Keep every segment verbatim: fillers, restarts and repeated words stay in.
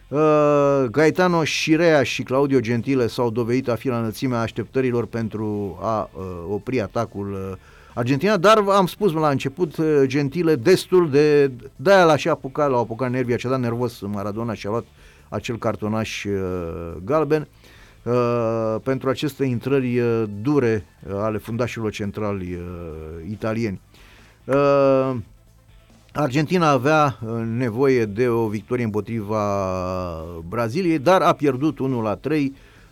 Uh, Gaetano Scirea și Claudio Gentile s-au dovedit a fi la înălțimea așteptărilor pentru a uh, opri atacul uh, Argentina, dar am spus la început, uh, Gentile destul de... de-aia l-a și apucat, l-a apucat nervii, a dat nervos Maradona și a luat acel cartonaș uh, galben uh, pentru aceste intrări uh, dure uh, ale fundașilor centrali uh, italieni. Uh, Argentina avea nevoie de o victorie împotriva Braziliei, dar a pierdut unu la trei.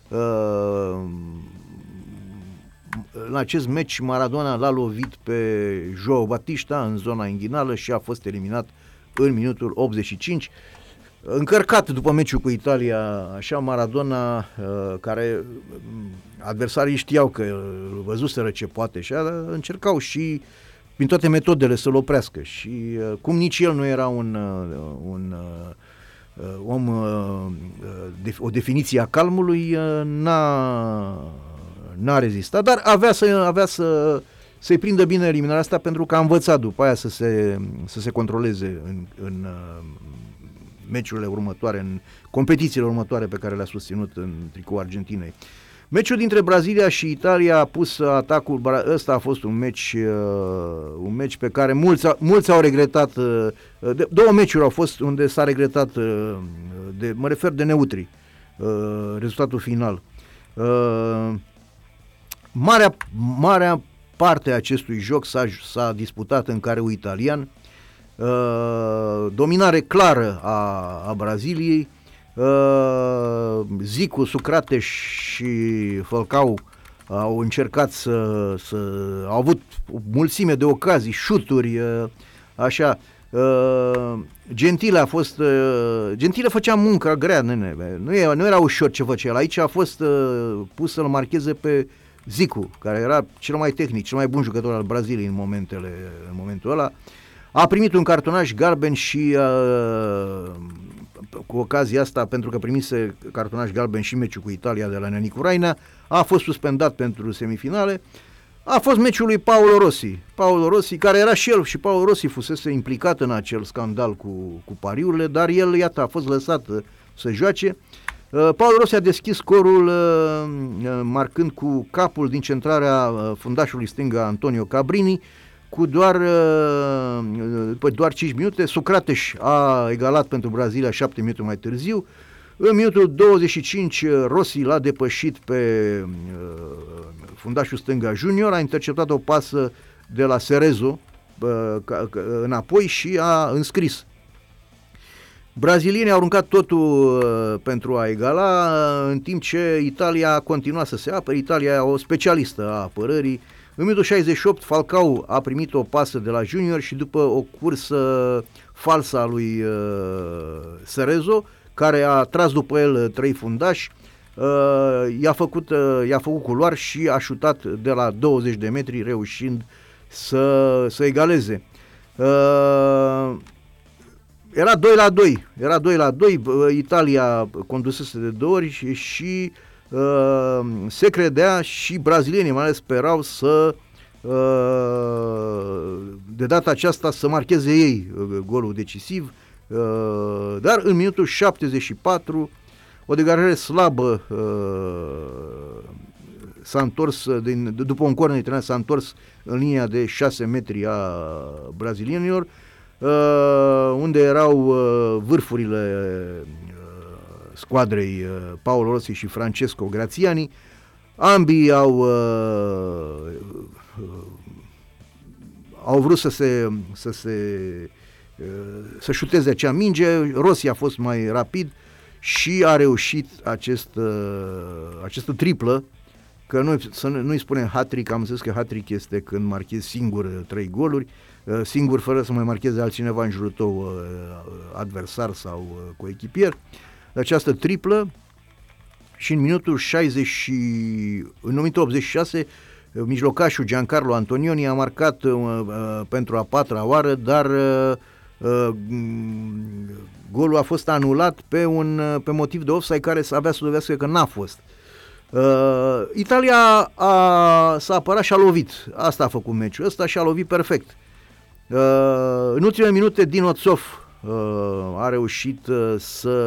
În acest meci Maradona l-a lovit pe João Batista în zona inghinală și a fost eliminat în minutul optzeci și cinci. Încărcat după meciul cu Italia, așa, Maradona, care adversarii știau că văzuseră ce poate și încercau și prin toate metodele să-l oprească și uh, cum nici el nu era un, uh, un uh, om, uh, de, o definiție a calmului, uh, n-a, n-a rezistat, dar avea, să, avea să, să-i prindă bine eliminarea asta pentru că a învățat după aia să se, să se controleze în, în uh, meciurile următoare, în competițiile următoare pe care le-a susținut în tricou Argentinei. Meciul dintre Brazilia și Italia a pus atacul, ăsta a fost un meci, uh, un meci pe care mulți, mulți au regretat, uh, de, două meciuri au fost unde s-a regretat, uh, de, mă refer de neutri, uh, rezultatul final. Uh, marea, marea parte a acestui joc s-a, s-a disputat în careu italian, uh, dominare clară a, a Braziliei. Uh, Zicu, Socrates și Falcao au încercat să, să au avut o mulțime de ocazii, șuturi, uh, așa. Uh, Gentile a fost uh, Gentile făcea munca grea, nene. Nu, e, nu era ușor ce făcea el. Aici a fost uh, pus să-l marcheze pe Zicu, care era cel mai tehnic, cel mai bun jucător al Braziliei în momentele, în momentul ăla. A primit un cartonaș galben și uh, cu ocazia asta, pentru că primise cartonaș galben și meciul cu Italia de la Nenicu Raina, a fost suspendat pentru semifinale. A fost meciul lui Paolo Rossi. Paolo Rossi, care era și el, și Paolo Rossi fusese implicat în acel scandal cu, cu pariurile, dar el, iată, a fost lăsat uh, să joace. Uh, Paolo Rossi a deschis scorul uh, uh, marcând cu capul din centrarea uh, fundașului stânga Antonio Cabrini, cu doar, după doar cinci minute. Socrates a egalat pentru Brazilia șapte minute mai târziu. În minutul douăzeci și cinci Rossi l-a depășit pe fundașul stânga Junior, a interceptat o pasă de la Cerezo înapoi și a înscris. Brazilienii au aruncat totul pentru a egala, în timp ce Italia continua să se apere. Italia e o specialistă a apărării. În minutul șaizeci și opt Falcao a primit o pasă de la Junior și după o cursă falsă a lui uh, Cerezo, care a tras după el trei fundași, uh, i-a făcut, uh, i-a făcut culoar și a șutat de la douăzeci de metri, reușind să, să egaleze. Uh, era doi la doi, era doi la doi, Italia condusese de două ori și, și Uh, se credea și brazilienii mai ales sperau să uh, de data aceasta să marcheze ei uh, golul decisiv, uh, dar în minutul șaptezeci și patru o degajare slabă uh, s-a întors din, după un corner italian, s-a întors în linia de șase metri a brazilienilor, uh, unde erau uh, vârfurile squadrei Paolo Rossi și Francesco Graziani. Ambii au uh, uh, au vrut să se să se uh, să șuteze acea minge. Rossi a fost mai rapid și a reușit acest uh, această triplă, că noi să nu-i spunem hat-trick, am zis că hat-trick este când marchezi singur trei goluri, uh, singur fără să mai marcheze altcineva în jurul tău, uh, adversar sau uh, coechipier. Această triplă și în minutul șaizeci, în minutul optzeci și șase, mijlocașul Giancarlo Antonioni a marcat uh, pentru a patra oară, dar uh, uh, golul a fost anulat pe un uh, pe motiv de offside care avea să dovedească că n-a fost. Uh, Italia a, s-a apărat și a lovit. Asta a făcut meciul ăsta și a lovit perfect. Uh, în ultimele minute Dino Zoff uh, a reușit uh, să